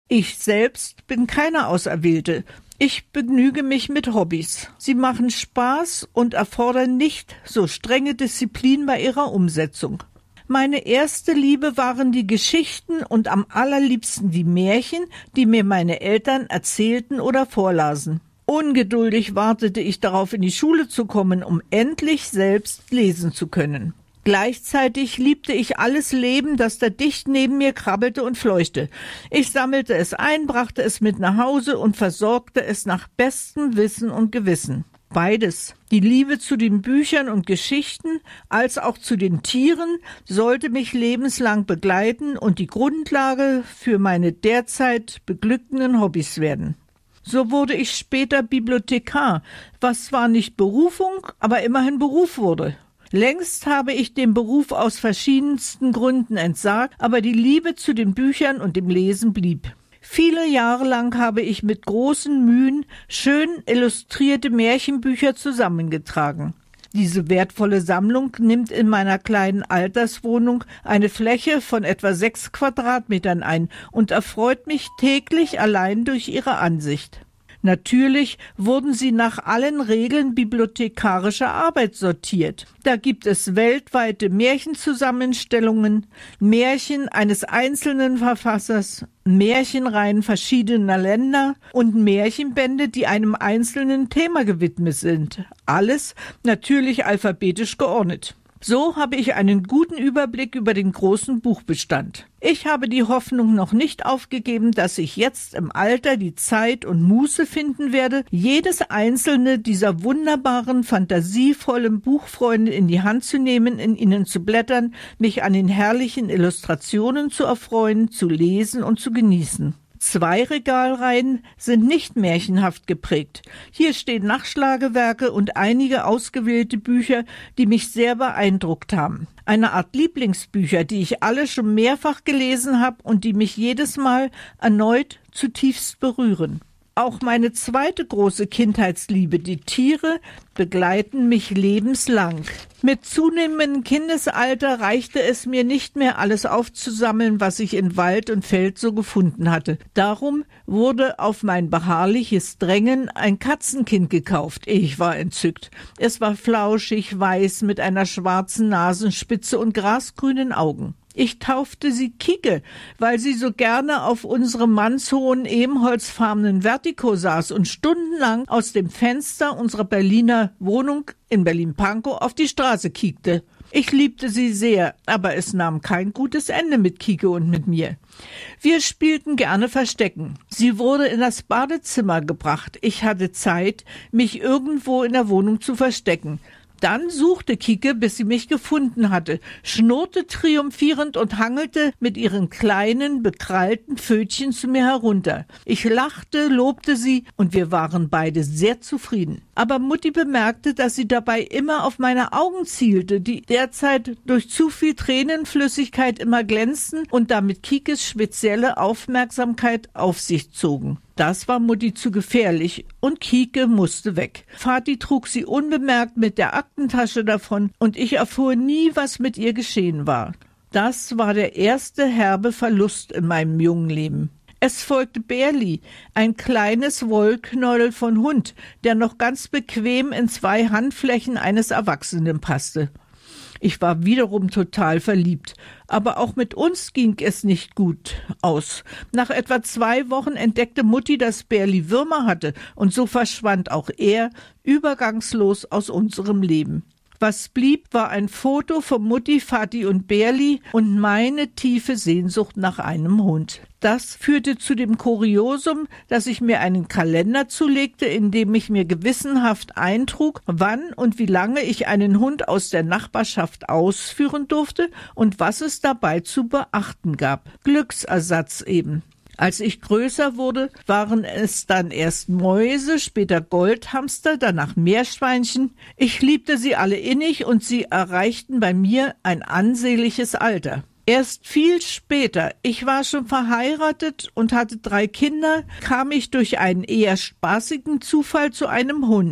Ich selbst bin keine Auserwählte. Ich begnüge mich mit Hobbys. Sie machen Spaß und erfordern nicht so strenge Disziplin bei ihrer Umsetzung. Meine erste Liebe waren die Geschichten und am allerliebsten die Märchen, die mir meine Eltern erzählten oder vorlasen. Ungeduldig wartete ich darauf, in die Schule zu kommen, um endlich selbst lesen zu können. Gleichzeitig liebte ich alles Leben, das da dicht neben mir krabbelte und fleuchte. Ich sammelte es ein, brachte es mit nach Hause und versorgte es nach bestem Wissen und Gewissen. Beides, die Liebe zu den Büchern und Geschichten als auch zu den Tieren, sollte mich lebenslang begleiten und die Grundlage für meine derzeit beglückenden Hobbys werden. So wurde ich später Bibliothekar, was zwar nicht Berufung, aber immerhin Beruf wurde. Längst habe ich dem Beruf aus verschiedensten Gründen entsagt, aber die Liebe zu den Büchern und dem Lesen blieb. Viele Jahre lang habe ich mit großen Mühen schön illustrierte Märchenbücher zusammengetragen. Diese wertvolle Sammlung nimmt in meiner kleinen Alterswohnung eine Fläche von etwa 6 Quadratmetern ein und erfreut mich täglich allein durch ihre Ansicht. Natürlich wurden sie nach allen Regeln bibliothekarischer Arbeit sortiert. Da gibt es weltweite Märchenzusammenstellungen, Märchen eines einzelnen Verfassers, Märchenreihen verschiedener Länder und Märchenbände, die einem einzelnen Thema gewidmet sind. Alles natürlich alphabetisch geordnet. So habe ich einen guten Überblick über den großen Buchbestand. Ich habe die Hoffnung noch nicht aufgegeben, dass ich jetzt im Alter die Zeit und Muße finden werde, jedes einzelne dieser wunderbaren, fantasievollen Buchfreunde in die Hand zu nehmen, in ihnen zu blättern, mich an den herrlichen Illustrationen zu erfreuen, zu lesen und zu genießen. 2 Regalreihen sind nicht märchenhaft geprägt. Hier stehen Nachschlagewerke und einige ausgewählte Bücher, die mich sehr beeindruckt haben. Eine Art Lieblingsbücher, die ich alle schon mehrfach gelesen habe und die mich jedes Mal erneut zutiefst berühren. Auch meine zweite große Kindheitsliebe, die Tiere, begleiten mich lebenslang. Mit zunehmendem Kindesalter reichte es mir nicht mehr, alles aufzusammeln, was ich in Wald und Feld so gefunden hatte. Darum wurde auf mein beharrliches Drängen ein Katzenkind gekauft. Ich war entzückt. Es war flauschig, weiß, mit einer schwarzen Nasenspitze und grasgrünen Augen. Ich taufte sie Kike, weil sie so gerne auf unserem mannshohen, ebenholzfarbenen Vertiko saß und stundenlang aus dem Fenster unserer Berliner Wohnung in Berlin-Pankow auf die Straße kiekte. Ich liebte sie sehr, aber es nahm kein gutes Ende mit Kike und mit mir. Wir spielten gerne Verstecken. Sie wurde in das Badezimmer gebracht. Ich hatte Zeit, mich irgendwo in der Wohnung zu verstecken. Dann suchte Kike, bis sie mich gefunden hatte, schnurrte triumphierend und hangelte mit ihren kleinen, bekrallten Pfötchen zu mir herunter. Ich lachte, lobte sie und wir waren beide sehr zufrieden. Aber Mutti bemerkte, dass sie dabei immer auf meine Augen zielte, die derzeit durch zu viel Tränenflüssigkeit immer glänzten und damit Kikes spezielle Aufmerksamkeit auf sich zogen. Das war Mutti zu gefährlich und Kike musste weg. Vati trug sie unbemerkt mit der Aktentasche davon und ich erfuhr nie, was mit ihr geschehen war. Das war der erste herbe Verlust in meinem jungen Leben. Es folgte Bärli, ein kleines Wollknäuel von Hund, der noch ganz bequem in 2 Handflächen eines Erwachsenen passte. Ich war wiederum total verliebt, aber auch mit uns ging es nicht gut aus. Nach etwa 2 Wochen entdeckte Mutti, dass Bärli Würmer hatte, und so verschwand auch er übergangslos aus unserem Leben. Was blieb, war ein Foto von Mutti, Vati und Bärli und meine tiefe Sehnsucht nach einem Hund. Das führte zu dem Kuriosum, dass ich mir einen Kalender zulegte, in dem ich mir gewissenhaft eintrug, wann und wie lange ich einen Hund aus der Nachbarschaft ausführen durfte und was es dabei zu beachten gab. Glücksersatz eben. Als ich größer wurde, waren es dann erst Mäuse, später Goldhamster, danach Meerschweinchen. Ich liebte sie alle innig und sie erreichten bei mir ein ansehnliches Alter. Erst viel später, ich war schon verheiratet und hatte 3 Kinder, kam ich durch einen eher spaßigen Zufall zu einem Hund.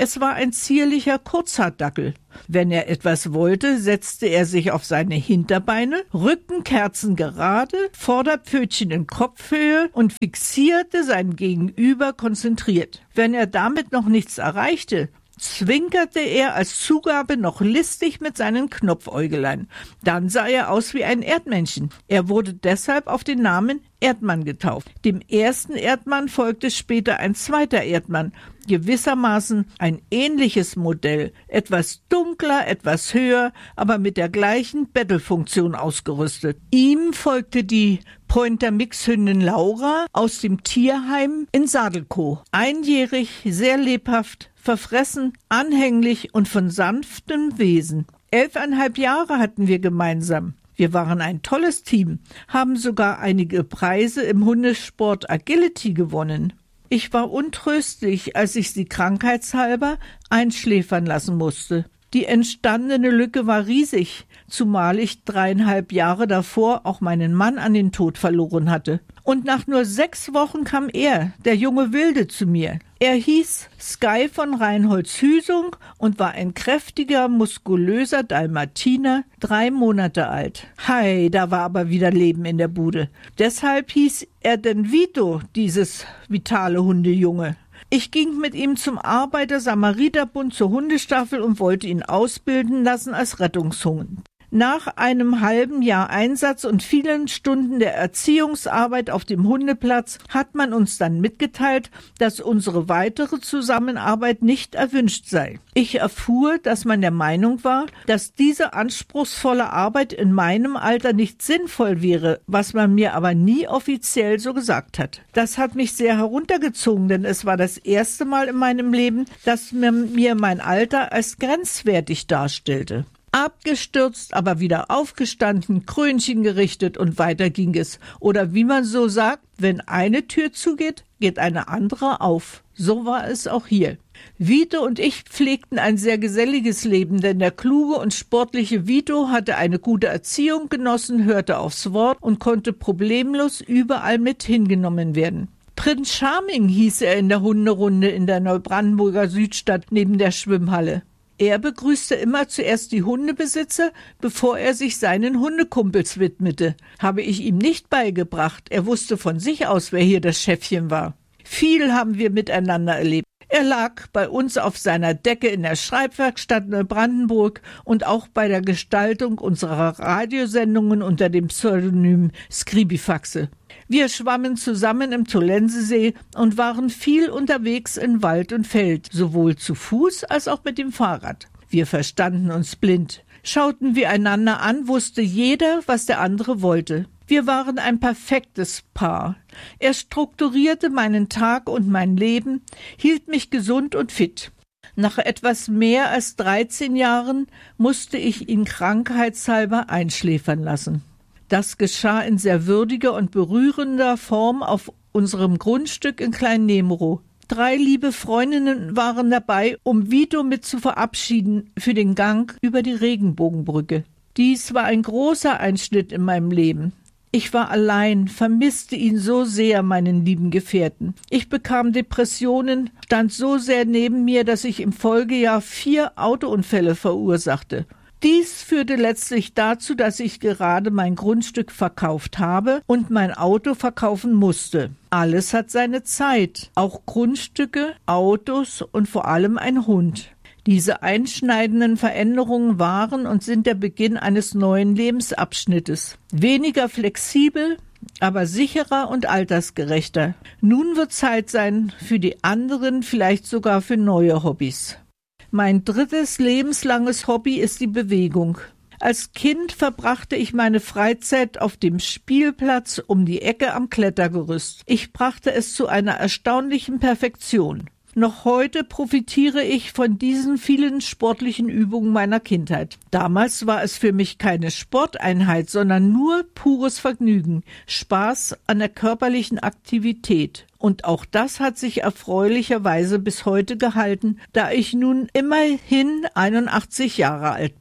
Es war ein zierlicher Kurzhaardackel. Wenn er etwas wollte, setzte er sich auf seine Hinterbeine, Rücken kerzengerade, Vorderpfötchen in Kopfhöhe und fixierte sein Gegenüber konzentriert. Wenn er damit noch nichts erreichte, zwinkerte er als Zugabe noch listig mit seinen Knopfäugelein. Dann sah er aus wie ein Erdmännchen. Er wurde deshalb auf den Namen Erdmann getauft. Dem ersten Erdmann folgte später ein zweiter Erdmann, gewissermaßen ein ähnliches Modell, etwas dunkler, etwas höher, aber mit der gleichen Bettelfunktion ausgerüstet. Ihm folgte die Pointer-Mix-Hündin Laura aus dem Tierheim in Sadelkow. Einjährig, sehr lebhaft, verfressen, anhänglich und von sanftem Wesen. 11,5 Jahre hatten wir gemeinsam. Wir waren ein tolles Team, haben sogar einige Preise im Hundesport Agility gewonnen. Ich war untröstlich, als ich sie krankheitshalber einschläfern lassen musste. Die entstandene Lücke war riesig, zumal ich 3,5 Jahre davor auch meinen Mann an den Tod verloren hatte. Und nach nur 6 Wochen kam er, der junge Wilde, zu mir. Er hieß Sky von Reinholz-Hüsung und war ein kräftiger, muskulöser Dalmatiner, 3 Monate alt. Hei, da war aber wieder Leben in der Bude. Deshalb hieß er denn Vito, dieses vitale Hundejunge. Ich ging mit ihm zum Arbeiter-Samariter-Bund zur Hundestaffel und wollte ihn ausbilden lassen als Rettungshund. Nach einem halben Jahr Einsatz und vielen Stunden der Erziehungsarbeit auf dem Hundeplatz hat man uns dann mitgeteilt, dass unsere weitere Zusammenarbeit nicht erwünscht sei. Ich erfuhr, dass man der Meinung war, dass diese anspruchsvolle Arbeit in meinem Alter nicht sinnvoll wäre, was man mir aber nie offiziell so gesagt hat. Das hat mich sehr heruntergezogen, denn es war das erste Mal in meinem Leben, dass man mir mein Alter als grenzwertig darstellte. Abgestürzt, aber wieder aufgestanden, Krönchen gerichtet und weiter ging es. Oder wie man so sagt, wenn eine Tür zugeht, geht eine andere auf. So war es auch hier. Vito und ich pflegten ein sehr geselliges Leben, denn der kluge und sportliche Vito hatte eine gute Erziehung genossen, hörte aufs Wort und konnte problemlos überall mit hingenommen werden. Prinz Charming hieß er in der Hunderunde in der Neubrandenburger Südstadt neben der Schwimmhalle. Er begrüßte immer zuerst die Hundebesitzer, bevor er sich seinen Hundekumpels widmete. Habe ich ihm nicht beigebracht. Er wusste von sich aus, wer hier das Chefchen war. Viel haben wir miteinander erlebt. Er lag bei uns auf seiner Decke in der Schreibwerkstatt Neubrandenburg und auch bei der Gestaltung unserer Radiosendungen unter dem Pseudonym Skribifaxe. Wir schwammen zusammen im Tollensesee und waren viel unterwegs in Wald und Feld, sowohl zu Fuß als auch mit dem Fahrrad. Wir verstanden uns blind. Schauten wir einander an, wusste jeder, was der andere wollte. Wir waren ein perfektes Paar. Er strukturierte meinen Tag und mein Leben, hielt mich gesund und fit. Nach etwas mehr als 13 Jahren musste ich ihn krankheitshalber einschläfern lassen. Das geschah in sehr würdiger und berührender Form auf unserem Grundstück in Klein-Nemrow. 3 liebe Freundinnen waren dabei, um Vito mit zu verabschieden für den Gang über die Regenbogenbrücke. Dies war ein großer Einschnitt in meinem Leben. Ich war allein, vermisste ihn so sehr, meinen lieben Gefährten. Ich bekam Depressionen, stand so sehr neben mir, dass ich im Folgejahr 4 Autounfälle verursachte. Dies führte letztlich dazu, dass ich gerade mein Grundstück verkauft habe und mein Auto verkaufen musste. Alles hat seine Zeit, auch Grundstücke, Autos und vor allem ein Hund. Diese einschneidenden Veränderungen waren und sind der Beginn eines neuen Lebensabschnittes. Weniger flexibel, aber sicherer und altersgerechter. Nun wird Zeit sein für die anderen, vielleicht sogar für neue Hobbys. Mein 3. lebenslanges Hobby ist die Bewegung. Als Kind verbrachte ich meine Freizeit auf dem Spielplatz um die Ecke am Klettergerüst. Ich brachte es zu einer erstaunlichen Perfektion. Noch heute profitiere ich von diesen vielen sportlichen Übungen meiner Kindheit. Damals war es für mich keine Sporteinheit, sondern nur pures Vergnügen, Spaß an der körperlichen Aktivität. Und auch das hat sich erfreulicherweise bis heute gehalten, da ich nun immerhin 81 Jahre alt bin.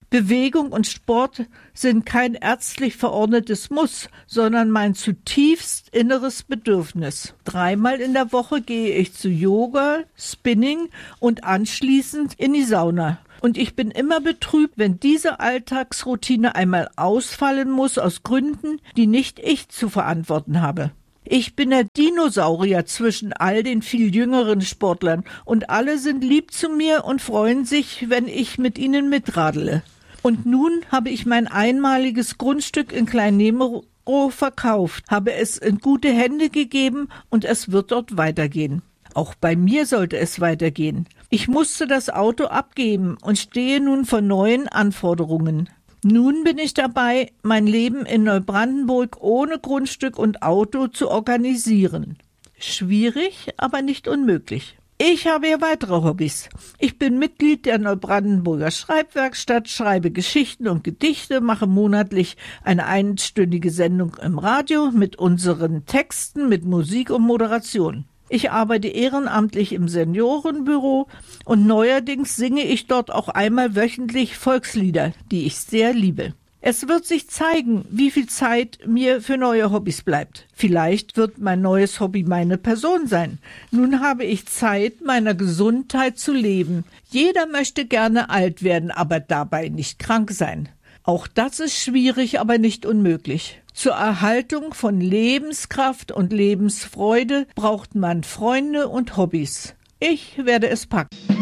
Bewegung und Sport sind kein ärztlich verordnetes Muss, sondern mein zutiefst inneres Bedürfnis. 3-mal in der Woche gehe ich zu Yoga, Spinning und anschließend in die Sauna. Und ich bin immer betrübt, wenn diese Alltagsroutine einmal ausfallen muss aus Gründen, die nicht ich zu verantworten habe. Ich bin der Dinosaurier zwischen all den viel jüngeren Sportlern und alle sind lieb zu mir und freuen sich, wenn ich mit ihnen mitradle. Und nun habe ich mein einmaliges Grundstück in Klein-Nemero verkauft, habe es in gute Hände gegeben und es wird dort weitergehen. Auch bei mir sollte es weitergehen. Ich musste das Auto abgeben und stehe nun vor neuen Anforderungen. Nun bin ich dabei, mein Leben in Neubrandenburg ohne Grundstück und Auto zu organisieren. Schwierig, aber nicht unmöglich. Ich habe ja weitere Hobbys. Ich bin Mitglied der Neubrandenburger Schreibwerkstatt, schreibe Geschichten und Gedichte, mache monatlich eine einstündige Sendung im Radio mit unseren Texten, mit Musik und Moderation. Ich arbeite ehrenamtlich im Seniorenbüro und neuerdings singe ich dort auch einmal wöchentlich Volkslieder, die ich sehr liebe. Es wird sich zeigen, wie viel Zeit mir für neue Hobbys bleibt. Vielleicht wird mein neues Hobby meine Person sein. Nun habe ich Zeit, meiner Gesundheit zu leben. Jeder möchte gerne alt werden, aber dabei nicht krank sein. Auch das ist schwierig, aber nicht unmöglich. Zur Erhaltung von Lebenskraft und Lebensfreude braucht man Freunde und Hobbys. Ich werde es packen.